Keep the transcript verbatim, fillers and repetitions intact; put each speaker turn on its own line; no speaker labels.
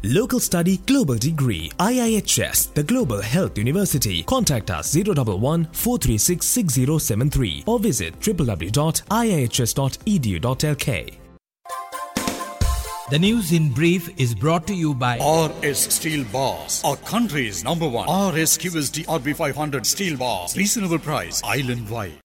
Local study, global degree. I I H S, the Global Health University. Contact us zero one one, four three six, six zero seven three or visit w w w dot i i h s dot e d u dot l k.
The news in brief is brought to you by
R S Steel Bars, our country's number one R S Q S D R B five hundred steel bars. Reasonable price, island wide.